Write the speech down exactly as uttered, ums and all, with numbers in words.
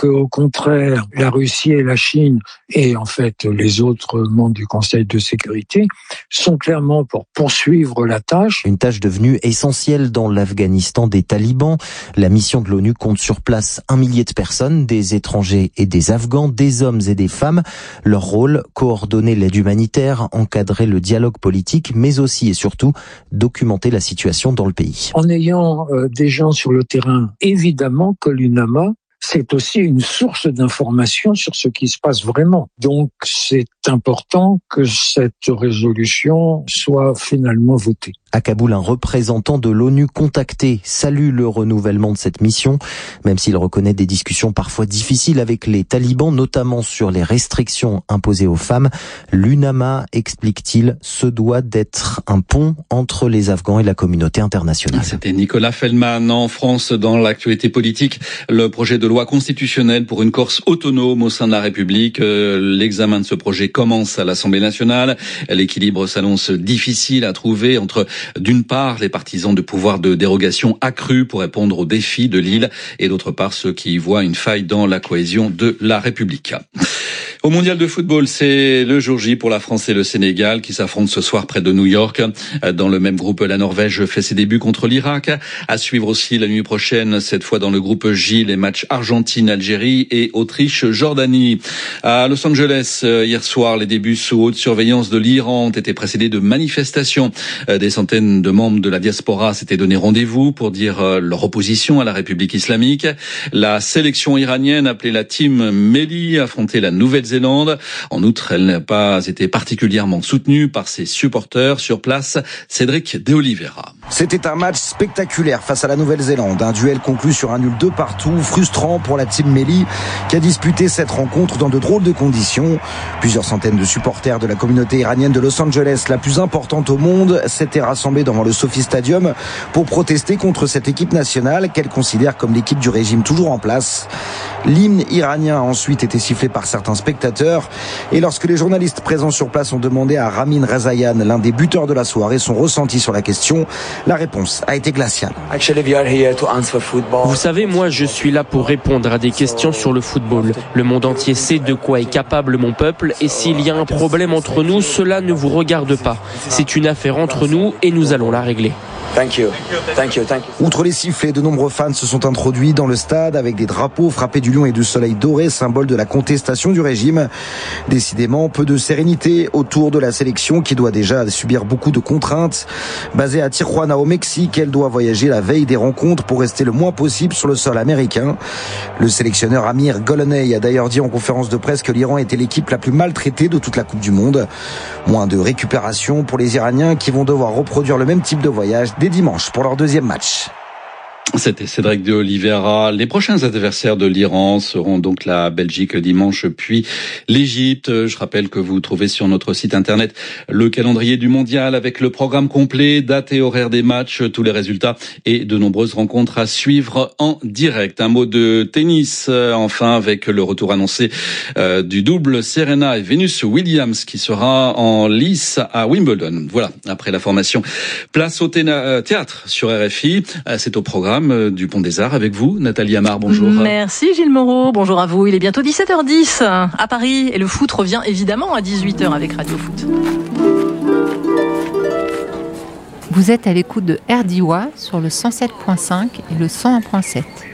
qu'au contraire, la Russie et la Chine et en fait les autres membres du Conseil de sécurité sont clairement pour poursuivre la tâche. Une tâche devenue essentielle dans l'Afghanistan des talibans. La mission de l'ONU compte sur place un millier de personnes, des étrangers et des Afghans, des hommes et des femmes. Leur rôle, coordonner l'aide humanitaire, encadrer le dialogue politique, mais aussi et surtout documenter la situation dans le pays. En ayant euh, des gens sur le terrain, évidemment que l'UNAMA, c'est aussi une source d'information sur ce qui se passe vraiment. Donc, c'est important que cette résolution soit finalement votée. À Kaboul, un représentant de l'ONU contacté salue le renouvellement de cette mission, même s'il reconnaît des discussions parfois difficiles avec les talibans, notamment sur les restrictions imposées aux femmes. L'UNAMA, explique-t-il, se doit d'être un pont entre les Afghans et la communauté internationale. C'était Nicolas Feldman. En France, dans l'actualité politique, le projet de loi constitutionnelle pour une Corse autonome au sein de la République. L'examen de ce projet commence à l'Assemblée nationale. L'équilibre s'annonce difficile à trouver entre, d'une part, les partisans de pouvoirs de dérogation accrus pour répondre aux défis de l'île et d'autre part, ceux qui voient une faille dans la cohésion de la République. Au mondial de football, c'est le jour J pour la France et le Sénégal qui s'affrontent ce soir près de New York. Dans le même groupe, la Norvège fait ses débuts contre l'Irak. À suivre aussi la nuit prochaine, cette fois dans le groupe J, les matchs Argentine-Algérie et Autriche-Jordanie. À Los Angeles, hier soir, les débuts sous haute surveillance de l'Iran ont été précédés de manifestations. Des centaines de membres de la diaspora s'étaient donné rendez-vous pour dire leur opposition à la République islamique. La sélection iranienne, appelée la Team Melli, a affronté la Nouvelle-Zélande. En outre, elle n'a pas été particulièrement soutenue par ses supporters. Sur place, Cédric De Oliveira. C'était un match spectaculaire face à la Nouvelle-Zélande. Un duel conclu sur un nul de partout, frustrant pour la Team Melli qui a disputé cette rencontre dans de drôles de conditions. Plusieurs centaines de supporters de la communauté iranienne de Los Angeles, la plus importante au monde, s'étaient rassemblés devant le Sophie Stadium pour protester contre cette équipe nationale qu'elle considère comme l'équipe du régime toujours en place. L'hymne iranien a ensuite été sifflé par certains spectateurs et lorsque les journalistes présents sur place ont demandé à Ramin Rezaïan, l'un des buteurs de la soirée, son ressenti sur la question, la réponse a été glaciale. Vous savez, moi je suis là pour répondre à des questions sur le football. Le monde entier sait de quoi est capable mon peuple et s'il y a un problème entre nous, cela ne vous regarde pas. C'est une affaire entre nous et nous allons la régler. Thank you. Thank you. Thank you. Outre les sifflets, de nombreux fans se sont introduits dans le stade avec des drapeaux frappés du lion et du soleil doré, symbole de la contestation du régime. Décidément, peu de sérénité autour de la sélection qui doit déjà subir beaucoup de contraintes. Basée à Tijuana au Mexique, elle doit voyager la veille des rencontres pour rester le moins possible sur le sol américain. Le sélectionneur Amir Golonay a d'ailleurs dit en conférence de presse que l'Iran était l'équipe la plus maltraitée de toute la Coupe du Monde. Moins de récupération pour les Iraniens qui vont devoir reproduire le même type de voyage dès dimanche pour leur deuxième match. C'était Cédric De Oliveira. Les prochains adversaires de l'Iran seront donc la Belgique dimanche, puis l'Égypte. Je rappelle que vous trouvez sur notre site internet le calendrier du mondial avec le programme complet, date et horaire des matchs, tous les résultats et de nombreuses rencontres à suivre en direct. Un mot de tennis, enfin, avec le retour annoncé euh, du double Serena et Venus Williams qui sera en lice à Wimbledon. Voilà, après la formation, place au téna- théâtre sur R F I. C'est au programme du Pont des Arts avec vous, Nathalie Amar, bonjour. Merci Gilles Moreau, bonjour à vous. Il est bientôt dix-sept heures dix à Paris et le foot revient évidemment à dix-huit heures avec Radio Foot. Vous êtes à l'écoute de R D I W A sur le cent sept virgule cinq et le cent un virgule sept.